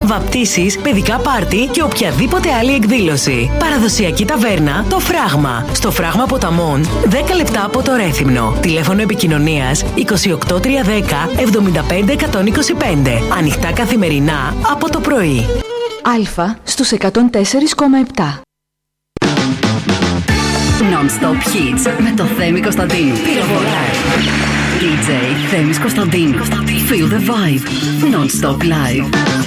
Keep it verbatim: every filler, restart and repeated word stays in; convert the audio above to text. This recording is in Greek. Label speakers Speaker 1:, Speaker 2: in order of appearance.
Speaker 1: βαπτίσεις, παιδικά πάρτι και οποιαδήποτε άλλη εκδήλωση. Παραδοσιακή ταβέρνα Το Φράγμα. Στο Φράγμα Ποταμών, δέκα λεπτά από το Ρέθυμνο. Τηλέφωνο επικοινωνίας είκοσι οκτώ τριακόσια δέκα εβδομήντα πέντε εκατόν είκοσι πέντε. Ανοιχτά καθημερινά από το πρωί.
Speaker 2: Αλφα στους εκατόν τέσσερα κόμμα επτά.
Speaker 3: Non-stop hits με το Θέμη Κωνσταντίνου. Πυροβολάει. ντι τζέι Θέμης Κωνσταντίνου. Feel the vibe. Non-stop live.